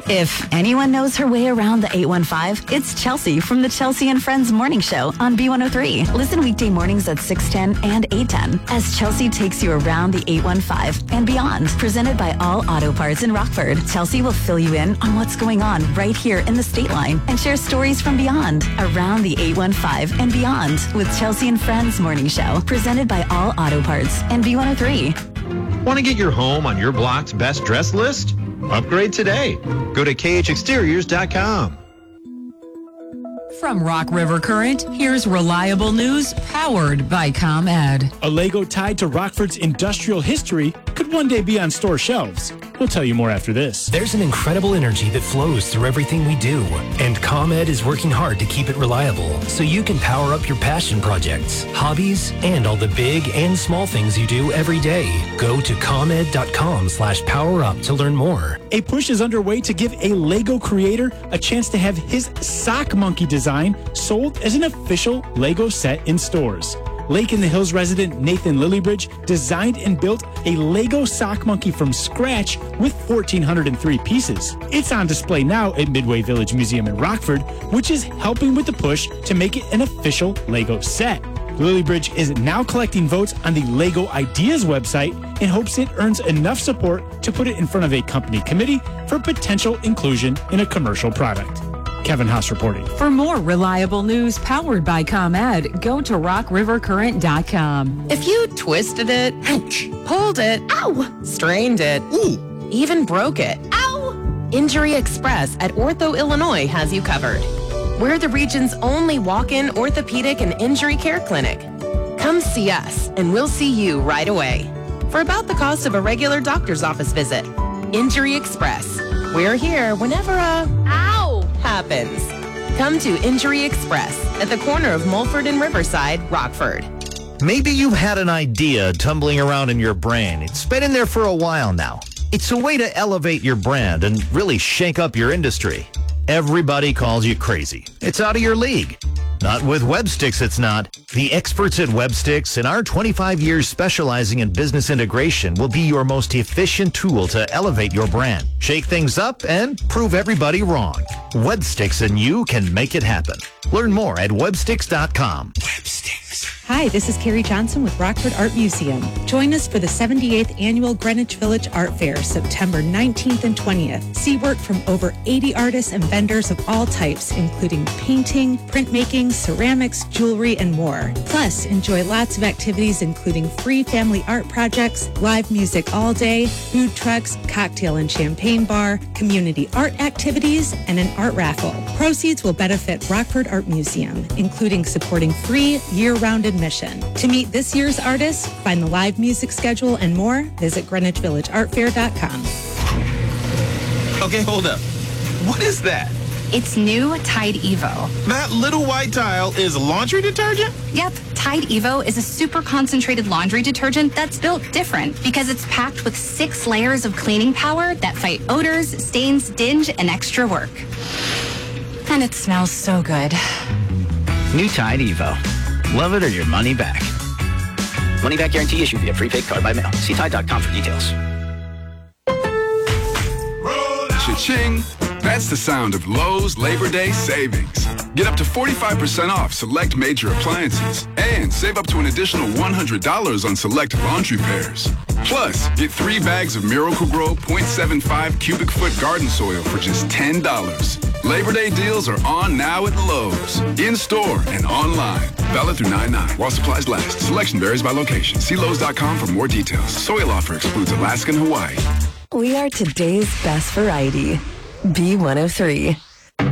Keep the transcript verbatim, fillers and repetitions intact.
If anyone knows her way around the eight one five, it's Chelsea from the Chelsea and Friends Morning Show on B one oh three. Listen weekday mornings at six ten and eight ten as Chelsea takes you around the eight one five and beyond. Presented by All Auto Parts in Rockford, Chelsea will fill you in on what's going on right here in the State Line and share stories from beyond, around the eight one five and beyond with Chelsea and Friends Morning Show. Presented by All Auto Parts and B one oh three. Want to get your home on your block's best dress list? Upgrade today. Go to K H exteriors dot com. From Rock River Current, here's reliable news powered by ComEd. A Lego tied to Rockford's industrial history could one day be on store shelves. We'll tell you more after this. There's an incredible energy that flows through everything we do, and ComEd is working hard to keep it reliable so you can power up your passion projects, hobbies, and all the big and small things you do every day. Go to ComEd.com slash power up to learn more. A push is underway to give a Lego creator a chance to have his Sock Monkey design sold as an official Lego set in stores. Lake in the Hills resident Nathan Lillybridge designed and built a Lego Sock Monkey from scratch with one thousand four hundred three pieces. It's on display now at Midway Village Museum in Rockford, which is helping with the push to make it an official Lego set. Lillybridge is now collecting votes on the Lego Ideas website in hopes it earns enough support to put it in front of a company committee for potential inclusion in a commercial product. Kevin Haas reporting. For more reliable news powered by ComEd, go to rock river current dot com. If you twisted it, ouch, pulled it, ow, strained it, ooh, even broke it, ow, Injury Express at Ortho Illinois has you covered. We're the region's only walk-in orthopedic and injury care clinic. Come see us, and we'll see you right away. For about the cost of a regular doctor's office visit. Injury Express. We're here whenever a ow happens. Come to Injury Express at the corner of Mulford and Riverside, Rockford. Maybe you've had an idea tumbling around in your brain. It's been in there for a while now. It's a way to elevate your brand and really shake up your industry. Everybody calls you crazy. It's out of your league. Not with WebSticks, it's not. The experts at WebSticks and our twenty-five years specializing in business integration will be your most efficient tool to elevate your brand, shake things up, and prove everybody wrong. WebSticks and you can make it happen. Learn more at websticks dot com. WebSticks. Hi, this is Carrie Johnson with Rockford Art Museum. Join us for the seventy-eighth Annual Greenwich Village Art Fair, September nineteenth and twentieth. See work from over eighty artists and vendors of all types, including painting, printmaking, ceramics, jewelry, and more. Plus, enjoy lots of activities including free family art projects, live music all day, food trucks, cocktail and champagne bar, community art activities, and an art raffle. Proceeds will benefit Rockford Art Museum, including supporting free year-round admission. To meet this year's artists, find the live music schedule and more, visit greenwich village art fair dot com. Okay, hold up. What is that? It's new Tide Evo. That little white tile is laundry detergent? Yep, Tide Evo is a super concentrated laundry detergent that's built different because it's packed with six layers of cleaning power that fight odors, stains, dinge, and extra work. And it smells so good. New Tide Evo. Love it or your money back. Money back guarantee issued via prepaid card by mail. See Tide dot com for details. Cha-ching! That's the sound of Lowe's Labor Day savings. Get up to forty-five percent off select major appliances and save up to an additional one hundred dollars on select laundry pairs. Plus, get three bags of Miracle-Gro point seven five cubic foot garden soil for just ten dollars. Labor Day deals are on now at Lowe's. In-store and online. Valid through nine nine while supplies last. Selection varies by location. See Lowe's dot com for more details. Soil offer excludes Alaska and Hawaii. We are today's best variety. B one oh three.